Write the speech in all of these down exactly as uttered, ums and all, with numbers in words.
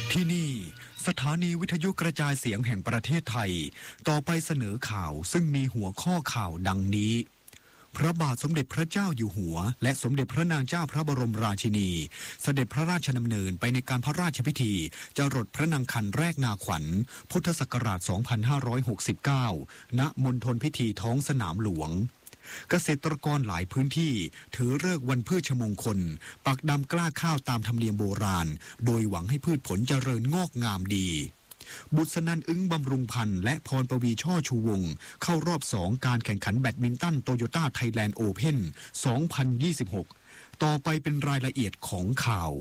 ที่นี่สถานีวิทยุกระจายเสียงแห่งประเทศไทยต่อไปเสนอข่าวซึ่งมีหัวข้อข่าวดังนี้พระบาทสมเด็จพระเจ้าอยู่หัวและสมเด็จพระนางเจ้าพระบรมราชินีเสด็จพระราชดำเนินไปในการพระราชพิธีจรดพระนางคันแรกนาขวัญพุทธศักราช สองพันห้าร้อยหกสิบเก้า ณ มณฑลพิธีท้องสนามหลวงเกษตรกรหลายพื้นที่ถือฤกษ์วันพืชมงคลปักดำกล้าข้าวตามธรรมเนียมโบราณโดยหวังให้พืชผลเจริญงอกงามดีบุษนันท์อึ้งบำรุงพันธ์และพรปวีช่อชูวงศ์เข้ารอบสองการแข่งขันแบดมินตันโตโยต้าไทยแลนด์โอเพ่น สองพันยี่สิบหก ต่อไปเป็นรายละเอียดของข่าว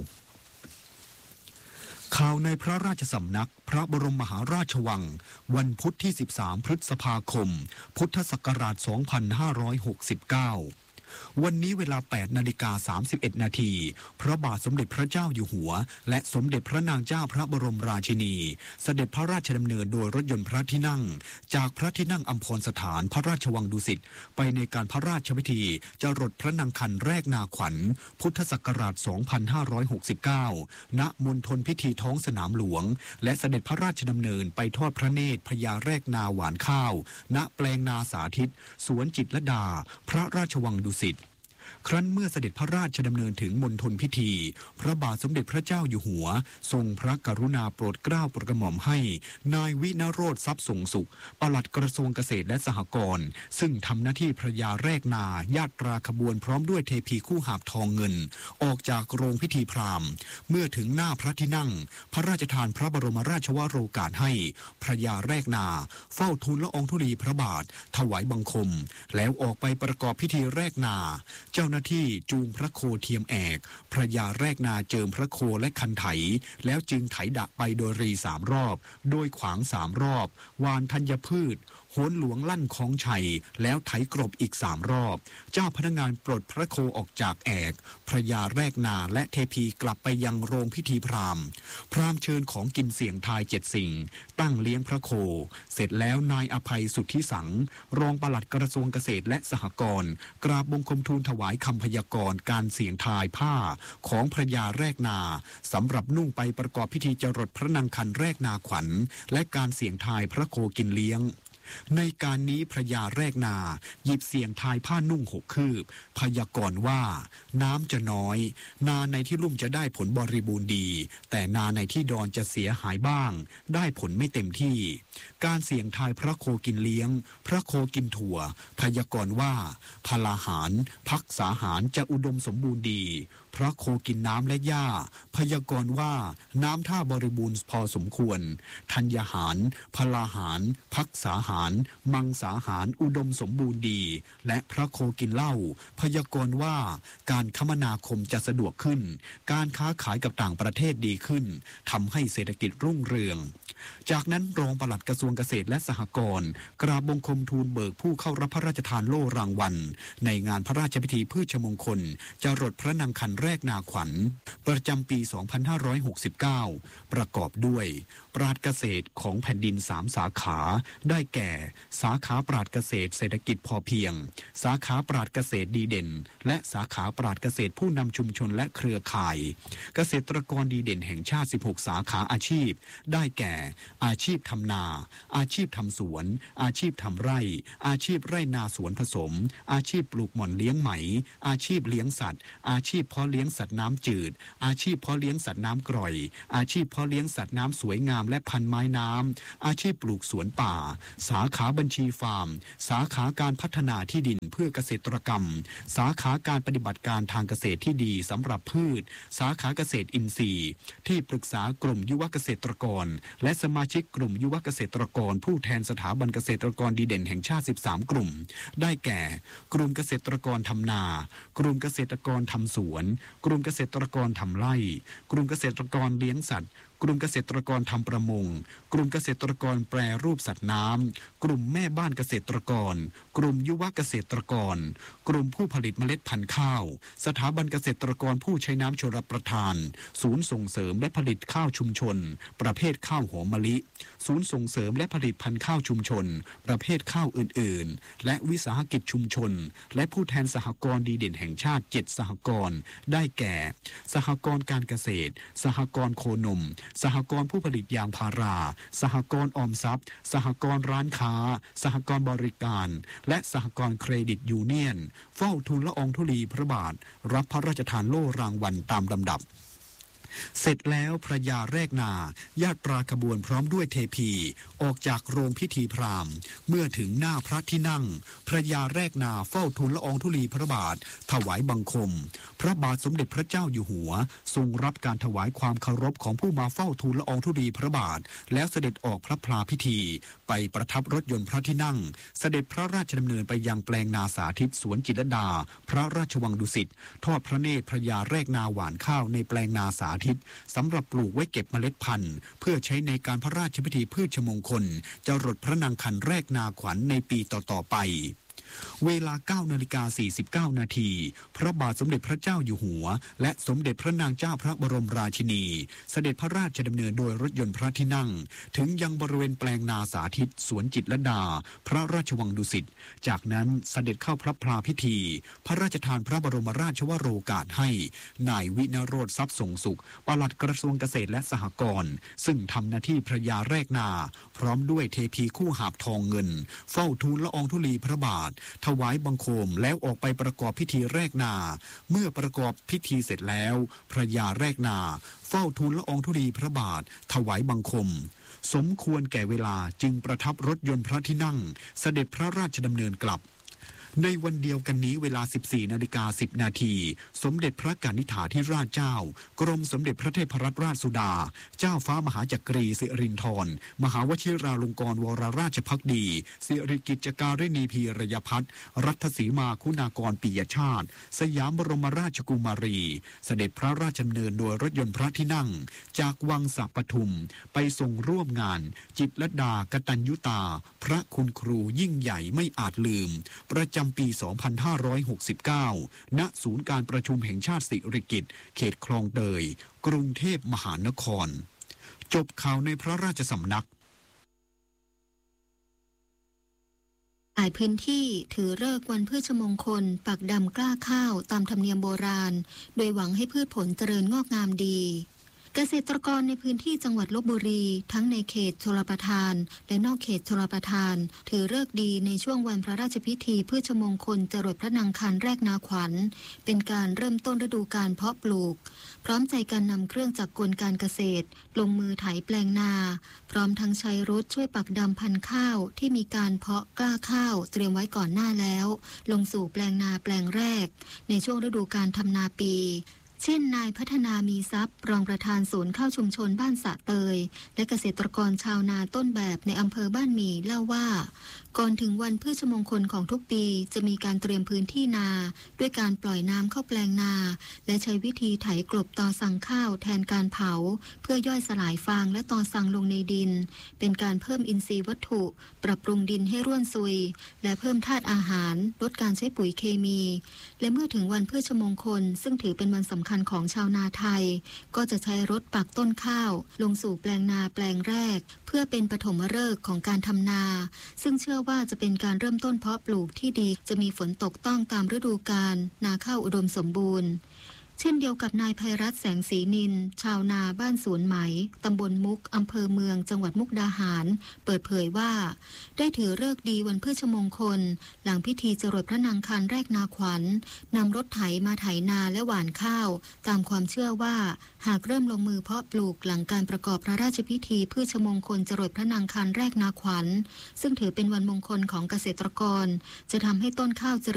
ข่าวในพระราชสำนักพระบรมมหาราชวังวันพุธที่สิบสามพฤษภาคมพุทธศักราช สองพันห้าร้อยหกสิบเก้าวันนี้เวลา แปดนาฬิกาสามสิบเอ็ด นาทีพระบาทสมเด็จพระเจ้าอยู่หัวและสมเด็จพระนางเจ้าพระบรมราชินีเสด็จพระราชดำเนินโดยรถยนต์พระที่นั่งจากพระที่นั่งอัมพรสถานพระราชวังดุสิตไปในการพระราชพิธีจรดพระนางคันแรกนาขวัญพุทธศักราช สองพันห้าร้อยหกสิบเก้า ณ มณฑลพิธีท้องสนามหลวงและเสด็จพระราชดำเนินไปทอดพระเนตรพญาแรกนาหวานข้าวณแปลงนาสาธิตสวนจิตรลดาพระราชวังดุสิตครั้นเมื่อเสด็จพระราชดำเนินถึงมณฑลพิธีพระบาทสมเด็จพระเจ้าอยู่หัวทรงพระกรุณาโปรดเกล้าโปรดกระหม่อมให้นายวินโรธทรัพย์ส่งสุขปลัดกระทรวงเกษตรและสหกรณ์ซึ่งทำหน้าที่พระยาแรกนาญาตราขบวนพร้อมด้วยเทพีคู่หาบทองเงินออกจากโรงพิธีพราหมณ์เมื่อถึงหน้าพระที่นั่งพระราชทานพระบรมราชวโรกาสให้พระยาแรกนาเฝ้าทูลละอองธุลีพระบาทถวายบังคมแล้วออกไปประกอบพิธีแรกนาเจ้าหน้าที่จูงพระโคเทียมแอกพระยาแรกนาเจิมพระโคและคันไถแล้วจึงไถดะไปโดยรีสามรอบโดยขวางสามรอบวานธัญพืชโหนหลวงลั่นของชัยแล้วไถกรบอีกสามรอบเจ้าพนักงานปลดพระโคออกจากแอกพระยาแรกนาและเทพีกลับไปยังโรงพิธีพราหมณ์พราหมณ์เชิญของกินเสี่ยงทายเจ็ดสิ่งตั้งเลี้ยงพระโคเสร็จแล้วนายอภัยสุทธิสังรองปลัดกระทรวงเกษตรและสหกรณ์กราบบังคมทูลถวายคำพยากรณ์การเสี่ยงทายผ้าของพระยาแรกนาสำหรับนุ่งไปประกอบพิธีจรดพระนางคันแรกนาขวัญและการเสี่ยงทายพระโคกินเลี้ยงในการนี้พระยาแรกนาหยิบเสี่ยงทายผ้านุ่งหกคืบพยากรณ์ว่าน้ำจะน้อยนาในที่ลุ่มจะได้ผลบริบูรณ์ดีแต่นาในที่ดอนจะเสียหายบ้างได้ผลไม่เต็มที่การเสี่ยงทายพระโคกินเลี้ยงพระโคกินถั่วพยากรณ์ว่าพลาหารพักษาหารจะอุดมสมบูรณ์ดีพระโคกินน้ำและหญ้าพยากรณ์ว่าน้ำท่าบริบูรณ์พอสมควรธัญญาหารพลาหารพักษาหารมังสาหารอุดมสมบูรณ์ดีและพระโคกินเหล้าพยากรณ์ว่าการคมนาคมจะสะดวกขึ้นการค้าขายกับต่างประเทศดีขึ้นทำให้เศรษฐกิจรุ่งเรืองจากนั้นรองปลัดกระทรวงเกษตรและสหกรณ์กราบบังคมทูลเบิกผู้เข้ารับพระราชทานโล่รางวัลในงานพระราชพิธีพืชมงคลจรดพระนางคันแรกนาขวัญประจำปี สองพันห้าร้อยหกสิบเก้า ประกอบด้วยปราชญ์เกษตรของแผ่นดินสามสาขาได้แก่สาขาปราชญ์เกษตรเศรษฐกิจพอเพียงสาขาปราชญ์เกษตรดีเด่นและสาขาปราชญ์เกษตรผู้นำชุมชนและเครือข่ายเกษตรกรดีเด่นแห่งชาติสิบหกสาขาอาชีพได้แก่อาชีพทำนาอาชีพทำสวนอาชีพทำไร่อาชีพไร่นาสวนผสมอาชีพปลูกหม่อนเลี้ยงไหมอาชีพเลี้ยงสัตว์อาชีพเพาะเลี้ยงสัตว์น้ำจืดอาชีพเพาะเลี้ยงสัตว์น้ำกร่อยอาชีพเพาะเลี้ยงสัตว์น้ำสวยงามและพันไม้น้ำอาชีพปลูกสวนป่าสาขาบัญชีฟาร์มสาขาการพัฒนาที่ดินเพื่อเกษตรกรรมสาขาการปฏิบัติการทางเกษตรที่ดีสำหรับพืชสาขาเกษตรอินทรีย์ที่ปรึกษากลุ่มยุวเกษตรกรและสมาชิกกลุ่มยุวเกษตรกรผู้แทนสถาบันเกษตรกรดีเด่นแห่งชาติสิบสามกลุ่มได้แก่กลุ่มเกษตรกรทำนากลุ่มเกษตรกรทำสวนกลุ่มเกษตรกรทำไร่กลุ่มเกษตรกรเลี้ยงสัตว์ กลุ่มเกษตรกรทำประมงกลุ่มเกษตรกรแปรรูปสัตว์น้ำกลุ่มแม่บ้านเกษตรกรกลุ่มยุวเกษตรกรกลุ่มผู้ผลิตเมล็ดพันธุ์ข้าวสถาบันเกษตรกรผู้ใช้น้ำชลประทานศูนย์ส่งเสริมและผลิตข้าวชุมชนประเภทข้าวหอมมะลิศูนย์ส่งเสริมและผลิตพันธุ์ข้าวชุมชนประเภทข้าวอื่นๆและวิสาหกิจชุมชนและผู้แทนสหกรณ์ดีเด่นแห่งชาติเจ็ดสหกรณ์ได้แก่สหกรณ์การเกษตรสหกรณ์โคนมสหกรณ์ผู้ผลิตยางพาราสหกรณ์ออมทรัพย์สหกรณ์ร้านค้าสหกรณ์บริการและสหกรณ์เครดิตยูเนียนเฝ้าทูลละอองธุลีพระบาทรับพระราชทานโล่รางวัลตามลำดับเสร็จแล้วพระยาแรกนาญาตราขบวนพร้อมด้วยเทพีออกจากโรงพิธีพราหมณ์เมื่อถึงหน้าพระที่นั่งพระยาแรกนาเฝ้าทูลละอองธุลีพระบาทถวายบังคมพระบาทสมเด็จพระเจ้าอยู่หัวทรงรับการถวายความเคารพของผู้มาเฝ้าทูลละอองธุลีพระบาทแล้วเสด็จออกพระพลาพิธีไปประทับรถยนต์พระที่นั่งเสด็จพระราชดำเนินไปยังแปลงนาสาธิตสวนจิตรลดาพระราชวังดุสิตทอดพระเนตรพระยาแรกนาหว่านข้าวในแปลงนาสาธิตสำหรับปลูกไว้เก็บเมล็ดพันธุ์เพื่อใช้ในการพระราชพิธีพืชมงคลจรดพระนางคันแรกนาขวัญในปีต่อๆไปเวลา เก้านาฬิกาสี่สิบเก้า นาทีพระบาทสมเด็จพระเจ้าอยู่หัวและสมเด็จพระนางเจ้าพระบรมราชินีเสด็จพระราชดำเนินโดยรถยนต์พระที่นั่งถึงยังบริเวณแปลงนาสาธิตสวนจิตรลดาพระราชวังดุสิตจากนั้นเสด็จเข้าพระพลาพิธีพระราชทานพระบรมราชวโรกาสให้นายวินโรธทรัพย์ส่งสุขปลัดกระทรวงเกษตรและสหกรณ์ซึ่งทำหน้าที่พระยาแรกนาพร้อมด้วยเทพีคู่หาบทองเงินเฝ้าทูลละอองธุลีพระบาทถวายบังคมแล้วออกไปประกอบพิธีแรกนาเมื่อประกอบพิธีเสร็จแล้วพระยาแรกนาเฝ้าทูลละอองธุลีพระบาทถวายบังคมสมควรแก่เวลาจึงประทับรถยนต์พระที่นั่งเสด็จพระราชดำเนินกลับในวันเดียวกันนี้เวลา สิบสี่นาฬิกาสิบ นาทีสมเด็จพระกนิษฐาธิราชเจ้ากรมสมเด็จพระเทพรัตนราชสุดาเจ้าฟ้ามหาจักรีสิรินธรมหาวชิราลงกรณ์วรราชภักดีสิริกิจการิณีพีรยพัฒน์รัฐสีมาคุณากรปิยชาติสยามบรมราชกุมารีเสด็จพระราชดำเนินโดยรถยนต์พระที่นั่งจากวังสัปทุมไปทรงร่วมงานจิตรลดากตัญญูตาพระคุณครูยิ่งใหญ่ไม่อาจลืมประจำปี สองพันห้าร้อยหกสิบเก้า ณ ศูนย์การประชุมแห่งชาติสิริกิติ์เขตคลองเตยกรุงเทพมหานครจบข่าวในพระราชสำนักหลายพื้นที่ถือฤกษ์วันพืชมงคลปักดำกล้าข้าวตามธรรมเนียมโบราณโดยหวังให้พืชผลเจริญงอกงามดีเกษตรกรในพื้นที่จังหวัดลพบุรีทั้งในเขตชลประทานและนอกเขตชลประทานถือฤกษ์ดีในช่วงวันพระราชพิธีพืชมงคลจรดพระนางคันแรกนาขวัญเป็นการเริ่มต้นฤดูการเพาะปลูกพร้อมใจการนำเครื่องจักรกลการเกษตรลงมือไถแปลงนาพร้อมทั้งใช้รถช่วยปักดำพันธุ์ข้าวที่มีการเพาะกล้าข้าวเตรียมไว้ก่อนหน้าแล้วลงสู่แปลงนาแปลงแรกในช่วงฤดูการทำนาปีเช่นนายพัฒนามีทรัพย์รองประธานศูนย์ข้าวชุมชนบ้านสะเตยและเกษตรกรชาวนาต้นแบบในอำเภอบ้านหมี่เล่าว่าก่อนถึงวันพืชมงคลของทุกปีจะมีการเตรียมพื้นที่นาด้วยการปล่อยน้ำเข้าแปลงนาและใช้วิธีไถกลบตอสั่งข้าวแทนการเผาเพื่อย่อยสลายฟางและตอสั่งลงในดินเป็นการเพิ่มอินทรีย์วัตถุปรับปรุงดินให้ร่วนซุยและเพิ่มธาตุอาหารลดการใช้ปุ๋ยเคมีและเมื่อถึงวันพืชมงคลซึ่งถือเป็นวันสำคัญของชาวนาไทยก็จะใช้รถปักต้นข้าวลงสู่แปลงนาแปลงแรกเพื่อเป็นปฐมฤกษ์ของการทำนาซึ่งเชื่อว่าจะเป็นการเริ่มต้นเพาะปลูกที่ดีจะมีฝนตกต้องตามฤดูกาลนาข้าวอุดมสมบูรณ์เช่นเดียวกับนายไพรัตน์แสงศรีนินชาวนาบ้านสวนไหมตำบลมุกอำเภอเมืองจังหวัดมุกดาหารเปิดเผยว่าได้ถือฤกษ์ดีวันพฤชมงคลหลังพิธีจรดพระนางคันแรกนาขวัญนำรถไถมาไถนาและหว่านข้าวตามความเชื่อว่าหากเริ่มลงมือเพาะปลูกหลังการประกอบพระราชพิธีพืชมงคลจรดพระนางคันแรกนาขวัญซึ่งถือเป็นวันมงคลของเกษตรกรจะทำให้ต้นข้าวเจริญ